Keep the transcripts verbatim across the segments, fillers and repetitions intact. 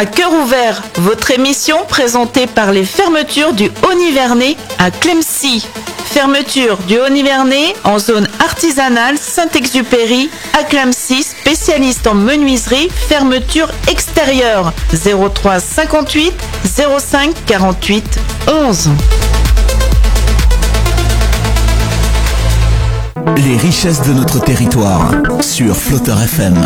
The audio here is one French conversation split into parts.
À cœur ouvert, votre émission présentée par les fermetures du Haut-Nivernais à Clemcy. Fermeture du Haut-Nivernais en zone artisanale Saint-Exupéry à Clemcy, spécialiste en menuiserie, fermeture extérieure. zéro trois cinquante-huit zéro cinq quarante-huit onze. Les richesses de notre territoire sur Flotteur F M.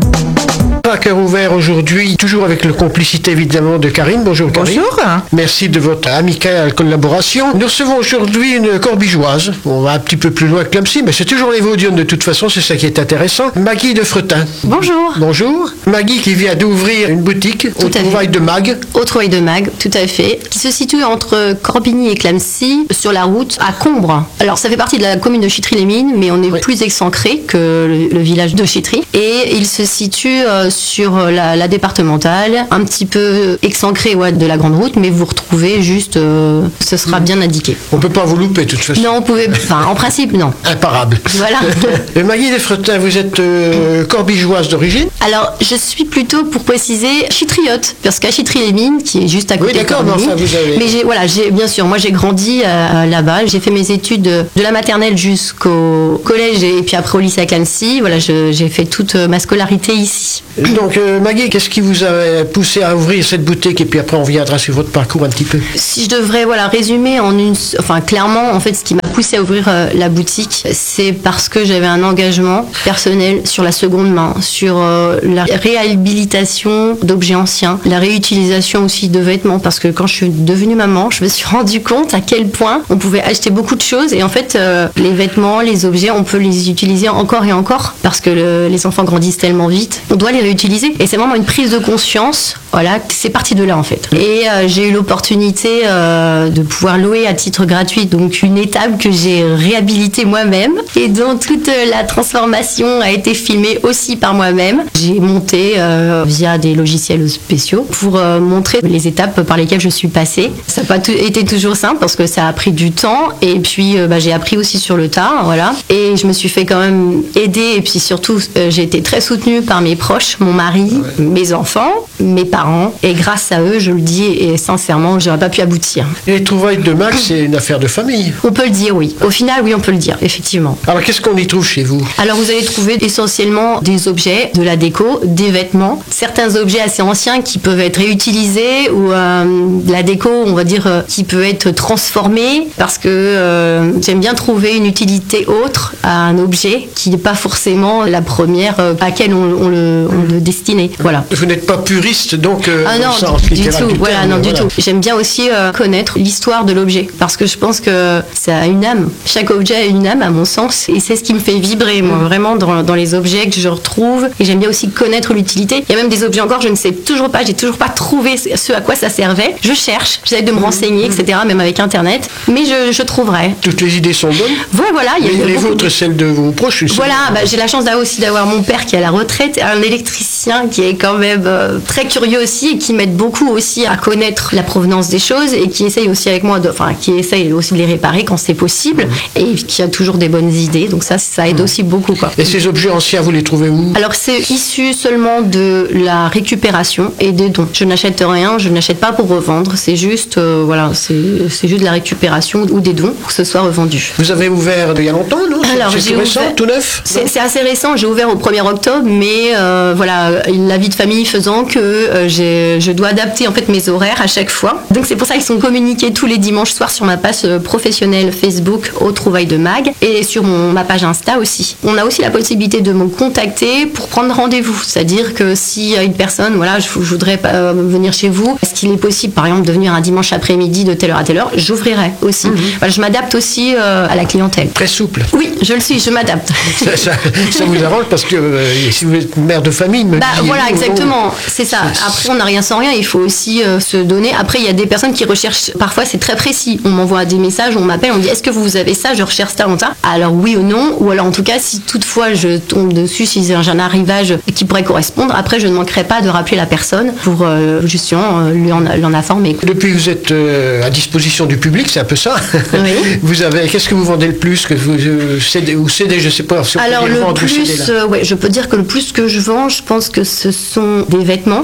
À cœur ouvert aujourd'hui, toujours avec la complicité évidemment de Karine. Bonjour Karine. Bonjour. Merci de votre amicale collaboration. Nous recevons aujourd'hui une corbigeoise. On va un petit peu plus loin que Clemcy, mais c'est toujours les Vaudiennes de toute façon, c'est ça qui est intéressant. Maggie de Fretin. Bonjour. Bonjour. Maggie qui vient d'ouvrir une boutique au Trouvailles de Mag. Au Trouvailles de Mag, tout à fait. Qui se situe entre Corbigny et Clemcy, sur la route à Combre. Alors ça fait partie de la commune de Chitry-les-Mines, mais on est oui. plus excentré que le, le village de Chitry. Et il se situe euh, sur la, la départementale, un petit peu excentré ouais, de la grande route, mais vous retrouvez juste, euh, ce sera bien indiqué. On peut pas vous louper de toute façon. Non, on pouvait, enfin en principe non. Imparable. Voilà. Maggie Desfretins, vous êtes euh, corbigeoise d'origine? Alors je suis plutôt, pour préciser, chytriote, parce qu'à Chitry-les-Mines, qui est juste à côté oui, de Corbigny. Mais, enfin, vous avez... mais j'ai, voilà, j'ai, bien sûr, moi j'ai grandi euh, là-bas, j'ai fait mes études de, de la maternelle jusqu'au collège et puis après au lycée à Clemcy. Voilà, je, j'ai fait toute ma scolarité ici. Donc euh, Maggie, qu'est-ce qui vous a poussé à ouvrir cette boutique et puis après on reviendra sur votre parcours un petit peu. Si je devrais voilà résumer en une, enfin clairement en fait ce qui m'a poussé à ouvrir euh, la boutique, c'est parce que j'avais un engagement personnel sur la seconde main, sur euh, la réhabilitation d'objets anciens, la réutilisation aussi de vêtements, parce que quand je suis devenue maman, je me suis rendu compte à quel point on pouvait acheter beaucoup de choses et en fait euh, les vêtements, les objets, on peut les utiliser encore et encore parce que le, les enfants grandissent tellement vite, on doit les réutiliser et c'est vraiment une prise de conscience, voilà, c'est parti de là en fait. Et euh, j'ai eu l'opportunité euh, de pouvoir louer à titre gratuit donc une étable que j'ai réhabilitée moi-même et dont toute la transformation a été filmée aussi par moi-même. J'ai monté euh, via des logiciels spéciaux pour euh, montrer les étapes par lesquelles je suis passée. Ça n'a pas t- été toujours simple parce que ça a pris du temps et puis euh, bah, j'ai appris aussi sur le tas, voilà. Et je me suis fait quand même aider et puis surtout euh, j'ai été très soutenue par mes proches, mon mari, ouais. mes enfants, mes parents et grâce à eux, je le dis et sincèrement, j'aurais pas pu aboutir. Et les Trouvailles de Mag, c'est une affaire de famille. On peut le dire, oui. Au final, oui, on peut le dire, effectivement. Alors, qu'est-ce qu'on y trouve chez vous? Alors, vous allez trouver essentiellement des objets, de la déco, des vêtements, certains objets assez anciens qui peuvent être réutilisés ou euh, de la déco, on va dire, euh, qui peut être transformée parce que euh, j'aime bien trouver une utilité autre à un objet qui n'est pas forcément la première euh, à laquelle on, on, le, on le destinait. Voilà. Vous n'êtes pas puriste, donc euh, ah non, sens du, du tout. Du voilà, terme, non, voilà. du tout. J'aime bien aussi euh, connaître l'histoire de l'objet parce que je pense que ça a une âme. Chaque objet a une âme, à mon sens, et c'est ce qui me fait vibrer, moi, vraiment dans, dans les objets que je retrouve. Et j'aime bien aussi connaître l'utilité. Il y a même des objets encore, je ne sais toujours pas, j'ai toujours pas trouvé ce à quoi ça servait. Je cherche, j'essaie de me renseigner, et cetera, même avec Internet, mais je, je trouverai. Toutes les idées sont bonnes. Ouais, voilà. Il y a les les beaucoup... vôtres, celles de vos proches. Voilà, bah, j'ai la chance d'avoir aussi d'avoir mon père qui est à la retraite, un électricien qui est quand même euh, très curieux aussi et qui m'aide beaucoup aussi à connaître la provenance des choses et qui essaye aussi avec moi, de, enfin qui essaye aussi de les réparer quand c'est possible mmh. et qui a toujours des bonnes idées. Donc ça, ça aide mmh. aussi beaucoup, quoi. Et ces objets anciens, vous les trouvez où? Alors c'est issu seulement de la récupération et des dons. Je n'achète rien, je n'achète pas pour revendre. C'est juste, euh, voilà, c'est, c'est juste de la récupération ou des dons pour que ce soit revendu. Vous avez ouvert il y a longtemps, non? Alors, c'est tout récent, ouvert... tout neuf? C'est, c'est assez récent. J'ai ouvert au premier octobre, mais euh, voilà, la vie de famille faisant que euh, j'ai, je dois adapter en fait mes horaires à chaque fois. Donc c'est pour ça qu'ils sont communiqués tous les dimanches soirs sur ma page professionnelle Facebook au Trouvailles de Mag et sur mon, ma page Insta aussi. On a aussi la possibilité de me contacter pour prendre rendez-vous. C'est-à-dire que si une personne, voilà, je, je voudrais euh, venir chez vous, est-ce qu'il est possible par exemple de venir un dimanche après-midi de telle heure à telle heure? J'ouvrirai aussi. Mm-hmm. Voilà, je m'adapte aussi euh, à la clientèle. Très souple. Oui, je le suis, je m'adapte. Ça, ça, ça vous arrange parce que euh, si vous êtes mère de famille, me bah, dit, voilà, oh, exactement, oh, c'est ça. Après, on n'a rien sans rien, il faut aussi euh, se donner. Après, il y a des personnes qui recherchent, parfois c'est très précis. On m'envoie des messages, on m'appelle, on me dit est-ce que vous avez ça? Je recherche ça, ça. Alors oui ou non, ou alors en tout cas, si toutefois je tombe dessus, si j'ai un arrivage qui pourrait correspondre, après je ne manquerai pas de rappeler la personne pour euh, justement euh, lui en, lui en informer. Depuis, vous êtes euh, à disposition du public, c'est un peu ça. Oui. Vous avez, qu'est-ce que vous vendez le plus que vous euh, cédez ou cédez, je sais pas. Si alors le plus, euh, ouais, je peux dire que le plus que je vends, je pense que ce sont des vêtements, puisque j'ai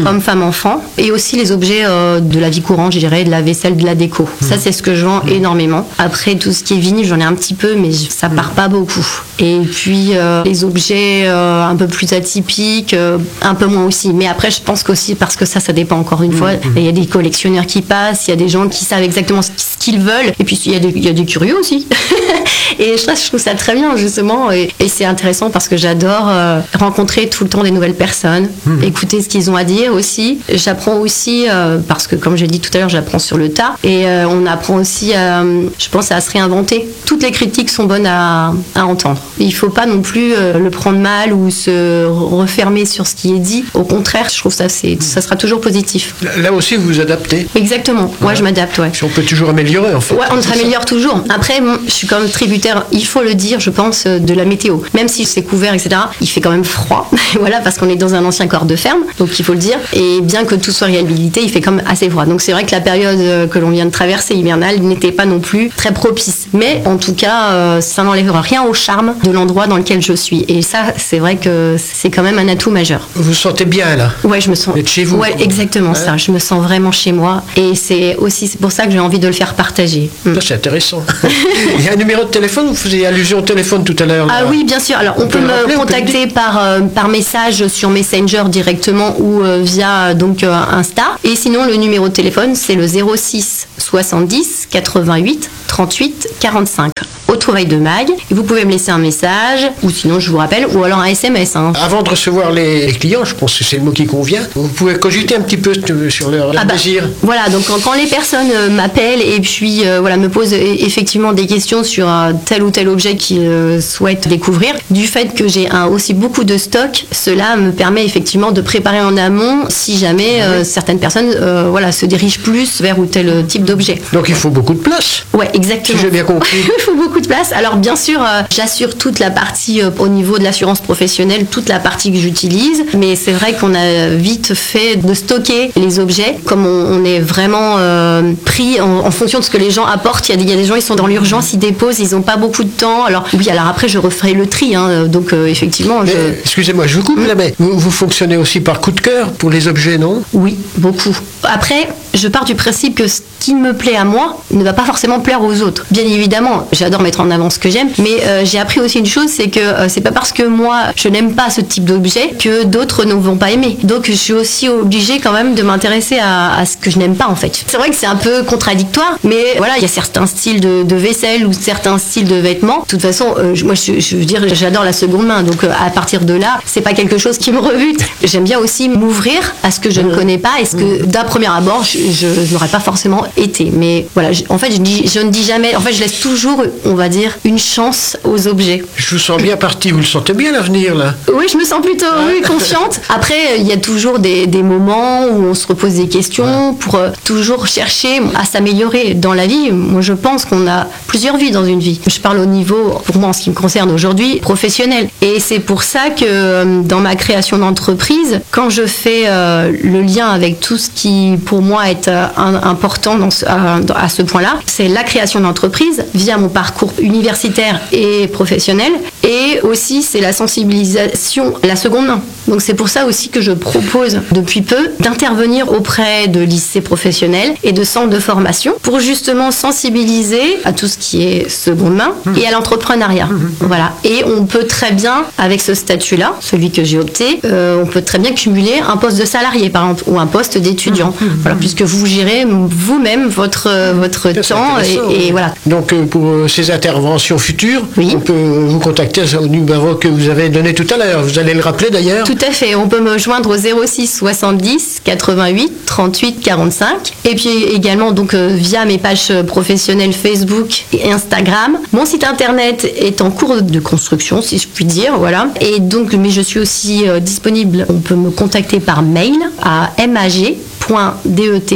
Mmh. Hommes, femmes, enfants. Et aussi les objets euh, de la vie courante, je dirais, de la vaisselle, de la déco. Mmh. Ça, c'est ce que je vends mmh. énormément. Après, tout ce qui est vinyle, j'en ai un petit peu, mais ça part mmh. pas beaucoup. Et puis, euh, les objets euh, un peu plus atypiques, euh, un peu moins aussi. Mais après, je pense qu'aussi, parce que ça, ça dépend encore une mmh. fois. Il y a des collectionneurs qui passent, il y a des gens qui savent exactement ce qu'ils veulent. Et puis, il y a des, il y a des curieux aussi. Et je trouve, je trouve ça très bien, justement. Et, et c'est intéressant parce que j'adore euh, rencontrer tout le temps des nouvelles personnes, mmh. écouter ce qu'ils ont à dire aussi. J'apprends aussi, euh, parce que comme j'ai dit tout à l'heure, j'apprends sur le tas. Et euh, on apprend aussi, euh, je pense, à se réinventer. Toutes les critiques sont bonnes à, à entendre. Il ne faut pas non plus euh, le prendre mal ou se refermer sur ce qui est dit. Au contraire, je trouve ça, c'est, ça sera toujours positif. Là aussi, vous vous adaptez. Exactement. Ouais, ouais. Je m'adapte, ouais. Si on peut toujours améliorer, en fait. Ouais, on s'améliore toujours. Après, bon, je suis quand même tributaire, il faut le dire, je pense, de la météo. Même si c'est couvert, et cetera, il fait quand même froid. Voilà, parce qu'on est dans un ancien corps de ferme, donc il faut le dire. Et bien que tout soit réhabilité, il fait quand même assez froid. Donc c'est vrai que la période que l'on vient de traverser, hivernale, n'était pas non plus très propice. Mais en tout cas, euh, ça n'enlèvera rien au charme de l'endroit dans lequel je suis. Et ça, c'est vrai que c'est quand même un atout majeur. Vous vous sentez bien, là? Ouais, je me sens... Vous êtes chez vous? Ouais, exactement ouais. ça. Je me sens vraiment chez moi. Et c'est aussi c'est pour ça que j'ai envie de le faire partager. Ça, c'est intéressant. Il y a un numéro de téléphone, vous faisiez allusion au téléphone tout à l'heure. Ah oui, bien sûr. Alors, on, on peut, peut me rappeler, contacter peut par, euh, par message sur Messenger directement ou euh, via donc euh, Insta. Et sinon, le numéro de téléphone, c'est le zéro six soixante-dix quatre-vingt-huit trente-huit quarante-cinq. Au Trouvailles de Mag. Et vous pouvez me laisser un message, ou sinon je vous rappelle, ou alors un S M S. Hein. Avant de recevoir les, les clients, je pense que c'est le mot qui convient, vous pouvez cogiter un petit peu sur leur, leur ah bah, désir. Voilà, donc quand, quand les personnes euh, m'appellent et puis euh, voilà, me posent effectivement des questions sur euh, tel ou tel objet qu'ils euh, souhaitent découvrir, du fait que j'ai un, aussi beaucoup de stock, cela me permet effectivement de préparer en amont si jamais euh, oui. certaines personnes euh, voilà, se dirigent plus vers ou tel type d'objet. Donc il faut beaucoup de place. Ouais, exactement. Si j'ai bien compris. Il faut beaucoup de place. Alors bien sûr, euh, j'assure toute la partie euh, au niveau de l'assurance professionnelle, toute la partie que j'utilise, mais c'est vrai qu'on a vite fait de stocker les objets, comme on, on est vraiment euh, pris en, en fonction de ce que les gens apportent. Il y a des, il y a des gens, ils sont dans l'urgence, ils déposent, ils n'ont pas beaucoup de temps. Alors oui, alors après, je referai le tri, hein, donc euh, effectivement... Je... Excusez-moi, je vous coupe, là, mais vous, vous fonctionnez aussi par coup de cœur pour les objets, non? Oui, beaucoup. Après, je pars du principe que ce qui me plaît à moi ne va pas forcément plaire aux autres. Bien évidemment, j'adore mettre en avant ce que j'aime, mais euh, j'ai appris aussi une chose, c'est que euh, c'est pas parce que moi je n'aime pas ce type d'objet que d'autres ne vont pas aimer. Donc je suis aussi obligée quand même de m'intéresser à, à ce que je n'aime pas en fait. C'est vrai que c'est un peu contradictoire, mais voilà, il y a certains styles de, de vaisselle ou certains styles de vêtements. De toute façon, euh, moi je, je veux dire, j'adore la seconde main, donc euh, à partir de là, c'est pas quelque chose qui me rebute. J'aime bien aussi m'ouvrir à ce que je ne connais pas et ce que d'un premier abord je, je, je n'aurais pas forcément été. Mais voilà, je, en fait, je, dis, je ne dis jamais, en fait, je laisse toujours, on va dire, une chance aux objets. Je vous sens bien parti, vous le sentez bien l'avenir là? Oui, je me sens plutôt oui, confiante. Après, il y a toujours des, des moments où on se repose des questions ouais. pour euh, toujours chercher à s'améliorer dans la vie. Moi, je pense qu'on a plusieurs vies dans une vie. Je parle au niveau, pour moi, en ce qui me concerne aujourd'hui, professionnel. Et c'est pour ça que euh, dans ma création d'entreprise, quand je fais euh, le lien avec tout ce qui, pour moi, est euh, un, important dans ce, à, à ce point-là, c'est la création d'entreprise via mon parcours universitaire et professionnel, et aussi c'est la sensibilisation à la seconde main. Donc c'est pour ça aussi que je propose depuis peu d'intervenir auprès de lycées professionnels et de centres de formation pour justement sensibiliser à tout ce qui est seconde main mmh. et à l'entrepreneuriat. Mmh. Voilà. Et on peut très bien, avec ce statut-là, celui que j'ai opté, euh, on peut très bien cumuler un poste de salarié par exemple ou un poste d'étudiant. Mmh. Voilà, puisque vous gérez vous-même votre votre ça, temps et, et voilà. Donc euh, pour euh, ces interventions futures, oui. on peut vous contacter au numéro que vous avez donné tout à l'heure. Vous allez le rappeler d'ailleurs. Tout à fait. On peut me joindre au zéro six soixante-dix quatre-vingt-huit trente-huit quarante-cinq et puis également donc euh, via mes pages professionnelles Facebook et Instagram. Mon site internet est en cours de construction, si je puis dire, voilà. Et donc, mais je suis aussi euh, disponible. On peut me contacter par mail à mag point deto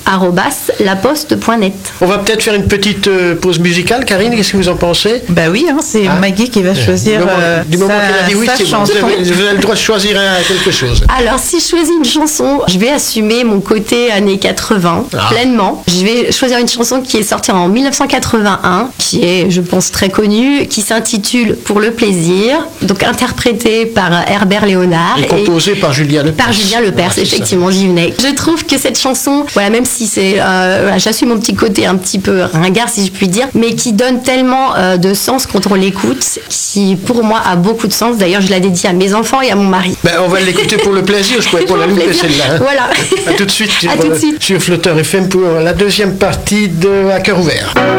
arobase laposte point net. On va peut-être faire une petite euh, pause musicale. Karine, qu'est-ce que vous en pensez? Bah oui, hein, c'est Ah. Maggie qui va choisir Du moment, euh, du moment sa, qu'elle a dit oui, sa c'est bon. chanson. Vous avez, vous avez le droit de choisir un- quelque chose. Alors, si je choisis une chanson, je vais assumer mon côté années quatre-vingts Ah. pleinement. Je vais choisir une chanson qui est sortie en mille neuf cent quatre-vingt-un, qui est, je pense, très connue, qui s'intitule Pour le plaisir, donc interprétée par Herbert Léonard. Et composé par Julien Lepers. Par Julien Lepers, Voilà, c'est ça. effectivement, j'y venais. Je trouve que cette chanson, voilà, même si c'est, euh, voilà, j'assume mon petit côté un petit peu ringard, si je puis dire, mais qui donne tellement euh, de sens quand on l'écoute, qui pour moi a beaucoup de sens. D'ailleurs, je la dédie à mes enfants et à mon mari. Ben, on va l'écouter pour le plaisir. Je pouvais pas la Pour le louper plaisir. celle-là. hein. Voilà. À tout de suite. À sur, tout de suite. Sur Flotteur F M pour la deuxième partie de À cœur ouvert.